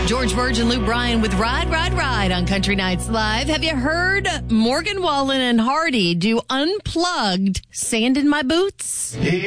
George Burge and Lou Bryan with Ride, Ride, Ride on Country Nights Live. Have you heard Morgan Wallen and Hardy do Unplugged, Sand in My Boots?